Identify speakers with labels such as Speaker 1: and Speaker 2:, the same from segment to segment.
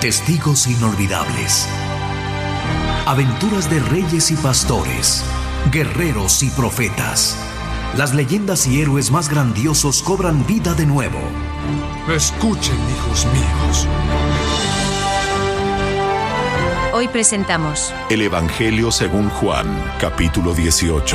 Speaker 1: Testigos inolvidables. Aventuras de reyes y pastores, guerreros y profetas. Las leyendas y héroes más grandiosos cobran vida de nuevo.
Speaker 2: Escuchen, hijos míos.
Speaker 3: Hoy presentamos
Speaker 4: El Evangelio según Juan, capítulo 18.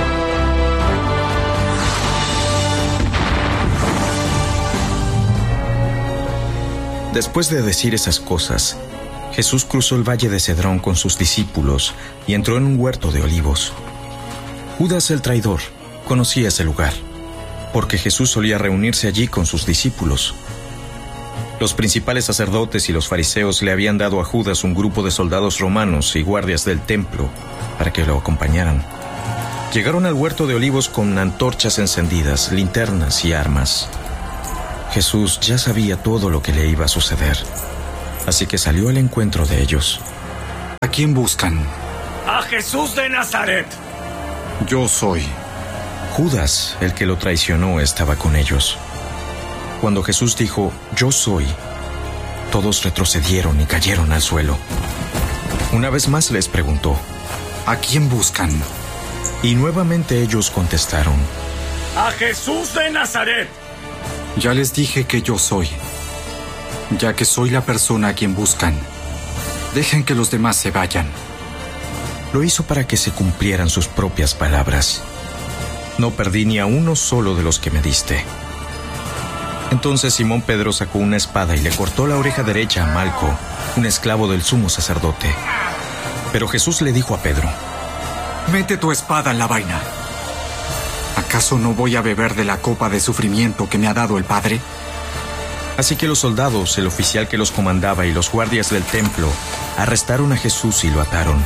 Speaker 5: Después de decir esas cosas, Jesús cruzó el valle de Cedrón con sus discípulos y entró en un huerto de olivos. Judas el traidor conocía ese lugar, porque Jesús solía reunirse allí con sus discípulos. Los principales sacerdotes y los fariseos le habían dado a Judas un grupo de soldados romanos y guardias del templo para que lo acompañaran. Llegaron al huerto de olivos con antorchas encendidas, linternas y armas. Jesús ya sabía todo lo que le iba a suceder, así que salió al encuentro de ellos.
Speaker 6: ¿A quién buscan?
Speaker 7: ¡A Jesús de Nazaret!
Speaker 6: Yo soy.
Speaker 5: Judas, el que lo traicionó, estaba con ellos. Cuando Jesús dijo, "Yo soy", todos retrocedieron y cayeron al suelo. Una vez más les preguntó,
Speaker 6: ¿a quién buscan?
Speaker 5: Y nuevamente ellos contestaron,
Speaker 7: ¡A Jesús de Nazaret!
Speaker 6: Ya les dije que yo soy. Ya que soy la persona a quien buscan, dejen que los demás se vayan.
Speaker 5: Lo hizo para que se cumplieran sus propias palabras. No perdí ni a uno solo de los que me diste. Entonces Simón Pedro sacó una espada y le cortó la oreja derecha a Malco, un esclavo del sumo sacerdote. Pero Jesús le dijo a Pedro,
Speaker 6: Mete tu espada en la vaina. ¿Acaso no voy a beber de la copa de sufrimiento que me ha dado el Padre?
Speaker 5: Así que los soldados, el oficial que los comandaba y los guardias del templo arrestaron a Jesús y lo ataron.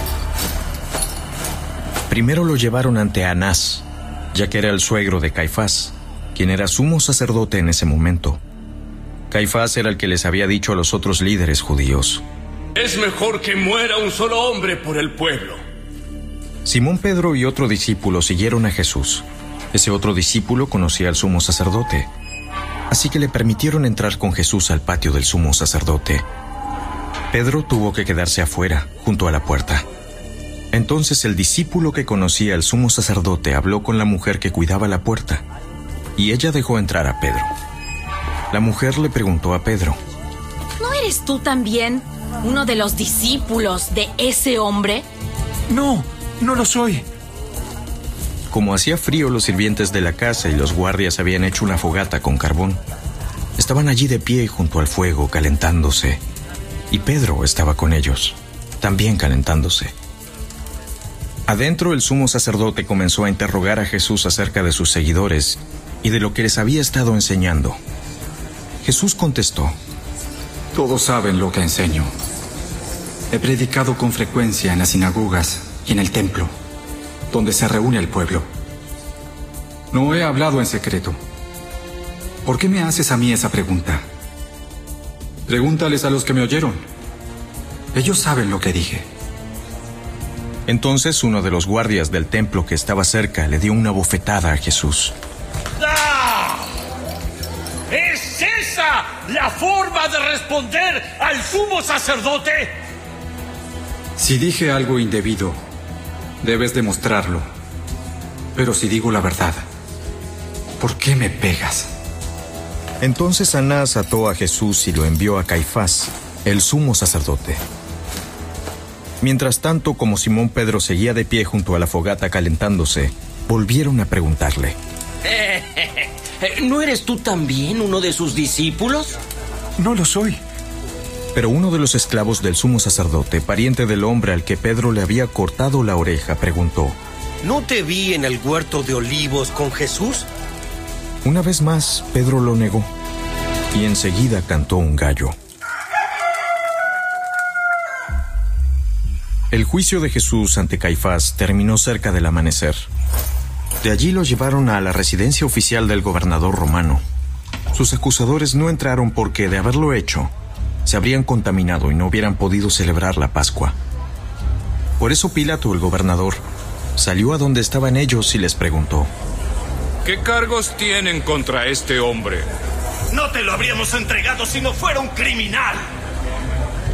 Speaker 5: Primero lo llevaron ante Anás, ya que era el suegro de Caifás, quien era sumo sacerdote en ese momento. Caifás era el que les había dicho a los otros líderes judíos,
Speaker 7: Es mejor que muera un solo hombre por el pueblo.
Speaker 5: Simón Pedro y otro discípulo siguieron a Jesús. Ese otro discípulo conocía al sumo sacerdote, así que le permitieron entrar con Jesús al patio del sumo sacerdote. Pedro tuvo que quedarse afuera, junto a la puerta. Entonces el discípulo que conocía al sumo sacerdote habló con la mujer que cuidaba la puerta, y ella dejó entrar a Pedro. La mujer le preguntó a Pedro,
Speaker 8: ¿No eres tú también uno de los discípulos de ese hombre?
Speaker 2: No lo soy.
Speaker 5: Como hacía frío, los sirvientes de la casa y los guardias habían hecho una fogata con carbón. Estaban allí de pie junto al fuego, calentándose. Y Pedro estaba con ellos, también calentándose. Adentro, el sumo sacerdote comenzó a interrogar a Jesús acerca de sus seguidores y de lo que les había estado enseñando. Jesús contestó,
Speaker 6: Todos saben lo que enseño. He predicado con frecuencia en las sinagogas y en el templo, donde se reúne el pueblo. No he hablado en secreto. ¿Por qué me haces a mí esa pregunta? Pregúntales a los que me oyeron. Ellos saben lo que dije.
Speaker 5: Entonces uno de los guardias del templo que estaba cerca le dio una bofetada a Jesús.
Speaker 7: ¡Ah! ¿Es esa la forma de responder al sumo sacerdote?
Speaker 6: Si dije algo indebido, debes demostrarlo. Pero si digo la verdad, ¿por qué me pegas?
Speaker 5: Entonces Anás ató a Jesús y lo envió a Caifás, el sumo sacerdote. Mientras tanto, como Simón Pedro seguía de pie junto a la fogata calentándose, volvieron a preguntarle,
Speaker 9: ¿No eres tú también uno de sus discípulos?
Speaker 2: No lo soy.
Speaker 5: Pero uno de los esclavos del sumo sacerdote, pariente del hombre al que Pedro le había cortado la oreja, preguntó,
Speaker 9: ¿No te vi en el huerto de olivos con Jesús?
Speaker 5: Una vez más, Pedro lo negó, y enseguida cantó un gallo. El juicio de Jesús ante Caifás terminó cerca del amanecer. De allí lo llevaron a la residencia oficial del gobernador romano. Sus acusadores no entraron porque, de haberlo hecho, se habrían contaminado y no hubieran podido celebrar la Pascua. Por eso Pilato, el gobernador, salió a donde estaban ellos y les preguntó,
Speaker 2: ¿Qué cargos tienen contra este hombre?
Speaker 7: No te lo habríamos entregado si no fuera un criminal.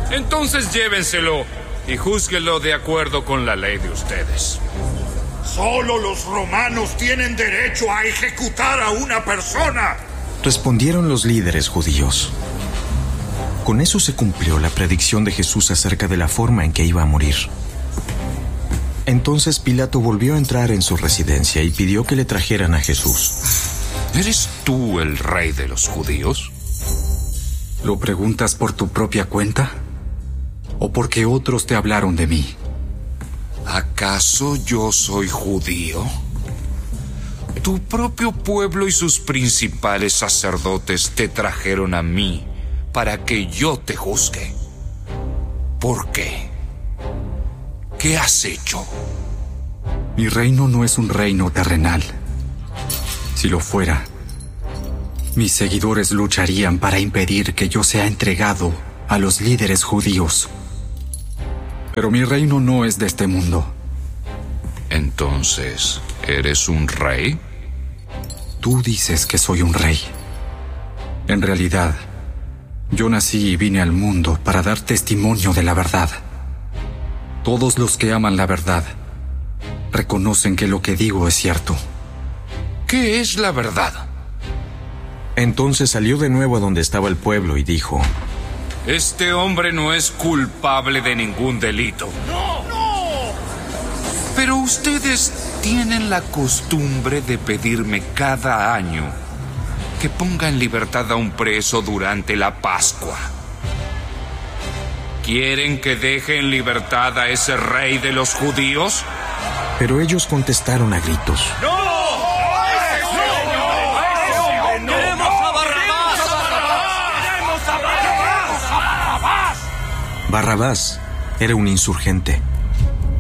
Speaker 2: Entonces llévenselo y júzguenlo de acuerdo con la ley de ustedes.
Speaker 10: Solo los romanos tienen derecho a ejecutar a una persona,
Speaker 5: respondieron los líderes judíos. Con eso se cumplió la predicción de Jesús acerca de la forma en que iba a morir. Entonces Pilato volvió a entrar en su residencia y pidió que le trajeran a Jesús.
Speaker 2: ¿Eres tú el rey de los judíos?
Speaker 6: ¿Lo preguntas por tu propia cuenta? ¿O porque otros te hablaron de mí?
Speaker 2: ¿Acaso yo soy judío? Tu propio pueblo y sus principales sacerdotes te trajeron a mí para que yo te juzgue. ¿Por qué? ¿Qué has hecho?
Speaker 6: Mi reino no es un reino terrenal. Si lo fuera, mis seguidores lucharían para impedir que yo sea entregado a los líderes judíos. Pero mi reino no es de este mundo.
Speaker 2: Entonces, ¿eres un rey?
Speaker 6: Tú dices que soy un rey. En realidad, yo nací y vine al mundo para dar testimonio de la verdad. Todos los que aman la verdad reconocen que lo que digo es cierto.
Speaker 2: ¿Qué es la verdad?
Speaker 5: Entonces salió de nuevo a donde estaba el pueblo y dijo:
Speaker 2: Este hombre no es culpable de ningún delito.
Speaker 10: ¡No! ¡No!
Speaker 2: Pero ustedes tienen la costumbre de pedirme cada año que ponga en libertad a un preso durante la Pascua. ¿Quieren que deje en libertad a ese rey de los judíos?
Speaker 5: Pero ellos contestaron a gritos:
Speaker 10: ¡No!
Speaker 5: Barrabás era un insurgente.